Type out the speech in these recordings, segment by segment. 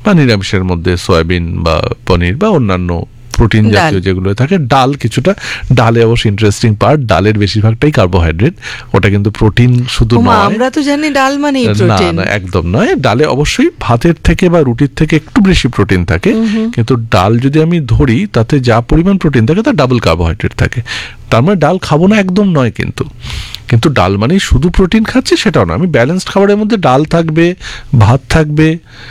বা নিরামিষের মধ্যে সয়াবিন বা পনির বা অন্যান্য প্রোটিন জাতীয় যেগুলো থাকে, ডাল কিছুটা, ডালে অবশ্য ইন্টারেস্টিং পার্ট, ডালের বেশিরভাগটাই কার্বোহাইড্রেট, ওটা কিন্তু প্রোটিন শুধু নয়। আমরা তো জানি ডাল মানে প্রোটিন, না একদম নয়। ডালে অবশ্যই ভাতের থেকে বা রুটির থেকে একটু বেশি প্রোটিন থাকে, কিন্তু ডাল যদি আমি ধরি তাতে যা পরিমাণ প্রোটিন থাকে তার ডাবল কার্বোহাইড্রেট থাকে। তার মানে ডাল খাবো না একদম নয়, কিন্তু ডাল মানেই শুধু প্রোটিন খাচ্ছি সেটাও না। আমি ব্যালেন্সড খাবারের মধ্যে ডাল থাকবে, ভাত থাকবে,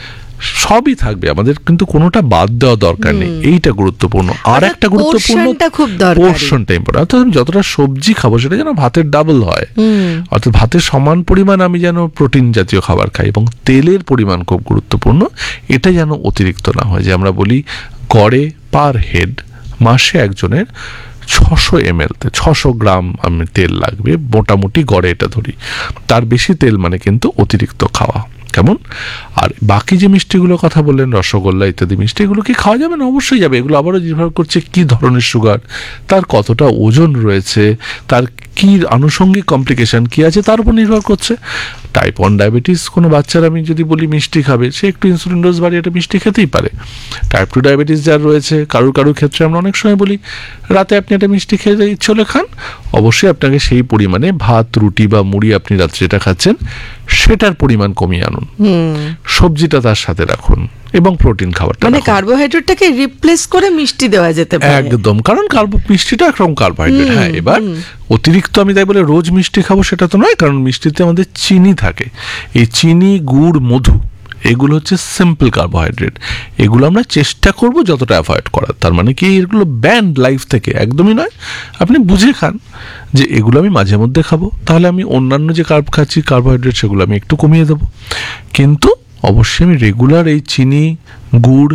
সবই থাকবে, আমাদের কিন্তু কোনোটা বাদ দেওয়া দরকার নেই, এইটা গুরুত্বপূর্ণ। আর একটা গুরুত্বপূর্ণ পোর্শনটা ইম্পর্টেন্ট, অর্থাৎ আমি যতটা সবজি খাবো সেটা যেন ভাতের ডাবল হয়, অর্থাৎ ভাতের সমান পরিমাণ আমি যেন প্রোটিন জাতীয় খাবার খাই, এবং তেলের পরিমাণ খুব গুরুত্বপূর্ণ, এটা যেন অতিরিক্ত না হয়। যে আমরা বলি গড়ে পার হেড মাসে একজনের 600 ml 600 গ্রাম আমি তেল লাগবে মোটামুটি, গড়ে এটা ধরি, তার বেশি তেল মানে কিন্তু অতিরিক্ত খাওয়া। কেমন? আর বাকি যে মিষ্টিগুলোর কথা বললেন, রসগোল্লা ইত্যাদি মিষ্টি, এগুলো কি খাওয়া যাবে না? অবশ্যই যাবে। এগুলো আবারও নির্ভর করছে কি ধরনের সুগার, তার কতটা ওজন রয়েছে, তার কি আনুষঙ্গিক কমপ্লিকেশন কি আছে তার উপর নির্ভর করছে। টাইপ 1 ডায়াবেটিস কোনো বাচ্চার আমি যদি বলি মিষ্টি খাবে, সে একটু ইনসুলিন ডোজ বাড়িয়ে একটা মিষ্টি খেতেই পারে। টাইপ 2 ডায়াবেটিস যার রয়েছে, কারুর ক্ষেত্রে আমরা অনেক সময় বলি রাতে আপনি একটা মিষ্টি খেতে ইচ্ছে হলে খান, অবশ্যই আপনাকে সেই পরিমাণে ভাত, রুটি বা মুড়ি আপনি রাত্রে যেটা খাচ্ছেন সেটার পরিমাণ কমিয়ে আনুন, সবজিটা তার সাথে রাখুন, এবং প্রোটিন খাবারটা, মানে কার্বোহাইড্রেটটাকে রিপ্লেস করে মিষ্টি দেওয়া যেতে পারে একদম, কারণ মিষ্টিটা একরকম কার্বোহাইড্রেট। হ্যাঁ, এবার অতিরিক্ত আমি তাই বলে রোজ মিষ্টি খাবো সেটা তো নয়, কারণ মিষ্টিতে আমাদের চিনি থাকে, এই চিনি, গুড়, মধু, এগুলো হচ্ছে সিম্পল কার্বোহাইড্রেট, এগুলো আমরা চেষ্টা করব যতটা অ্যাভয়েড করার। তার মানে কি এগুলো ব্যান্ড লাইফ থেকে? একদমই নয়, আপনি বুঝে খান যে এগুলো আমি মাঝে মধ্যে খাবো, তাহলে আমি অন্যান্য যে কার্ব খাচ্ছি কার্বোহাইড্রেট সেগুলো আমি একটু কমিয়ে দেবো, কিন্তু অবশ্যই আমি রেগুলার এই চিনি, গুড়,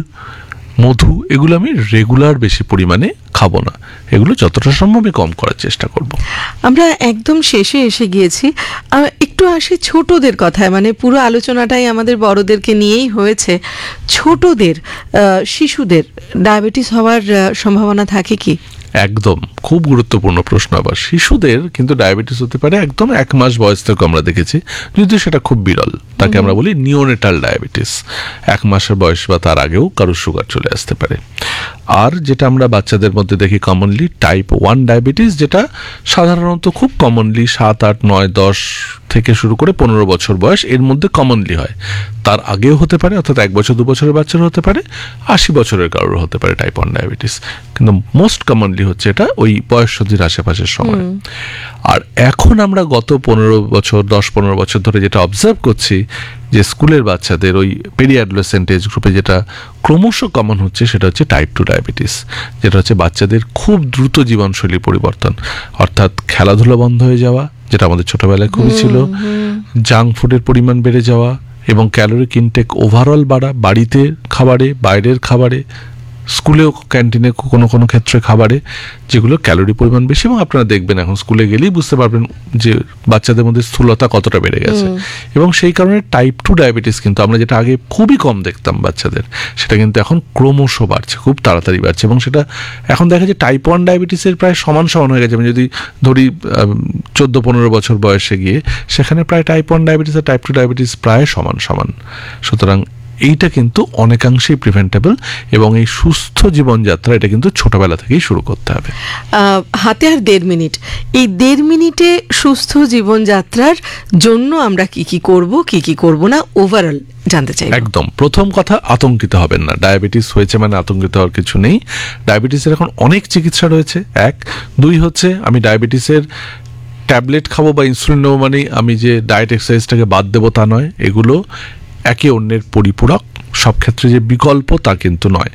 মধু এগুলো আমি রেগুলার বেশি পরিমাণে খাবো না, এগুলো যতটা সম্ভব কম করার চেষ্টা করব। আমরা একদম শেষে এসে গিয়েছি, একটু আসি ছোটদের কথায়, মানে পুরো আলোচনাটাই আমাদের বড়দেরকে নিয়েই হয়েছে। ছোটদের, শিশুদের ডায়াবেটিস হওয়ার সম্ভাবনা থাকে কি? একদম খুব গুরুত্বপূর্ণ প্রশ্ন। আবার শিশুদের কিন্তু ডায়াবেটিস হতে পারে একদম 1 মাস বয়স থেকে, আমরা দেখেছি, যদিও সেটা খুব বিরল, তাকে আমরা বলি নিওনেটাল ডায়াবেটিস। 1 মাসের বয়স বা তার আগেও কারোর সুগার চলে আসতে পারে। আর যেটা আমরা বাচ্চাদের মধ্যে দেখি কমনলি টাইপ 1 ডায়াবেটিস, যেটা সাধারণত খুব কমনলি 7, 8, 9, 10 থেকে শুরু করে 15 বছর বয়স, এর মধ্যে কমনলি হয়। তার আগেও হতে পারে, অর্থাৎ 1 বছর 2 বছরের বাচ্চার হতে পারে, 80 বছরের কারোর হতে পারে টাইপ 1 ডায়াবেটিস, কিন্তু মোস্ট কমনলি হচ্ছে এটা ওই বয়ঃসন্ধির আশেপাশের সময়। আর এখন আমরা গত 15 বছর 10-15 বছর ধরে যেটা অবজার্ভ করছি, যে স্কুলের বাচ্চাদের ওই পেরিঅ্যাডোলেসেন্ট এজ গ্রুপে যেটা ক্রমশ কমন হচ্ছে, সেটা হচ্ছে টাইপ 2 ডায়াবেটিস, যেটা হচ্ছে বাচ্চাদের খুব দ্রুত জীবনশৈলী পরিবর্তন, অর্থাৎ খেলাধুলা বন্ধ হয়ে যাওয়া, যেটা আমাদের ছোটবেলায় খুবই ছিল, জাঙ্ক ফুডের পরিমাণ বেড়ে যাওয়া, এবং ক্যালোরিক ইনটেক ওভারঅল বাড়া, বাড়িতে খাবারে, বাইরের খাবারে, স্কুলেও ক্যান্টিনে কোনো ক্ষেত্রে খাবারে, যেগুলো ক্যালোরি পরিমাণ বেশি। এবং আপনারা দেখবেন এখন স্কুলে গেলেই বুঝতে পারবেন যে বাচ্চাদের মধ্যে স্থূলতা কতটা বেড়ে গেছে, এবং সেই কারণে টাইপ 2 ডায়াবেটিস কিন্তু আমরা যেটা আগে খুবই কম দেখতাম বাচ্চাদের, সেটা কিন্তু এখন ক্রমশ বাড়ছে, খুব তাড়াতাড়ি বাড়ছে, এবং সেটা এখন দেখা যায় টাইপ 1 ডায়াবেটিসের প্রায় সমান হয়ে গেছে। আমি যদি ধরি 14-15 বছর বয়সে গিয়ে, সেখানে প্রায় টাইপ 1 ডায়াবেটিস আর টাইপ 2 ডায়াবেটিস প্রায় সমান। সুতরাং এইটা কিন্তু অনেকাংশেই প্রিভেন্টেবল, এবং এই সুস্থ জীবনযাত্রা এটা কিন্তু ছোটবেলা থেকেই শুরু করতে হবে। হাতে আর 1.5 মিনিট, এই 1.5 মিনিটে সুস্থ জীবনযাত্রার জন্য আমরা কি করব, কি করব না, ওভারঅল জানতে চাই। একদম প্রথম কথা, আতঙ্কিত হবেন না। ডায়াবেটিস হয়েছে মানে আতঙ্কিত হওয়ার কিছু নেই। ডায়াবেটিসের এখন অনেক চিকিৎসা রয়েছে। 1, 2 হচ্ছে আমি ডায়াবেটিসের ট্যাবলেট খাবো বা ইনসুলিন নেবো মানে আমি যে ডায়েট এক্সারসাইজটাকে বাদ দেবো তা নয়, এগুলো একে অন্যের পরিপূরক, সব ক্ষেত্রে যে বিকল্প তা কিন্তু নয়।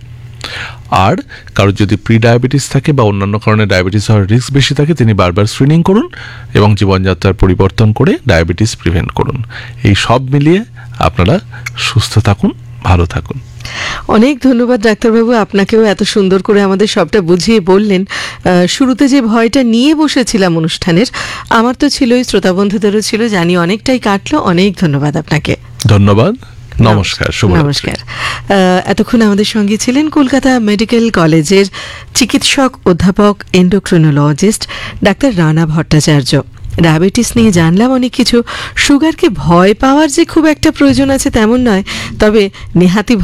আর কারোর যদি প্রি ডায়াবেটিস থাকে বা অন্যান্য কারণে ডায়াবেটিস হওয়ার রিস্ক বেশি থাকে, তিনি বারবার স্ক্রিনিং করুন এবং জীবনযাত্রার পরিবর্তন করে ডায়াবেটিস প্রিভেন্ট করুন। এই সব মিলিয়ে আপনারা সুস্থ থাকুন, ভালো থাকুন। অনেক ধন্যবাদ ডাক্তারবাবু, আপনাকেও এত সুন্দর করে আমাদের সবটা বুঝিয়ে বললেন। শুরুতে যে ভয়টা নিয়ে বসেছিলাম অনুষ্ঠানের, আমার তো ছিলই, শ্রোতা বন্ধুদেরও ছিল, জানি অনেকটাই কাটলো। অনেক ধন্যবাদ আপনাকে। ধন্যবাদ, নমস্কার, নমস্কার। এতক্ষণ আমাদের সঙ্গে ছিলেন কলকাতা মেডিকেল কলেজের চিকিৎসক অধ্যাপক endocrinologist doctor Rana Bhattacharya. Diabetes নিয়ে জানলাম অনেক কিছু। সুগারকে ভয় পাওয়ার যে খুব একটা প্রয়োজন আছে তেমন নয়, তবে নেহাতি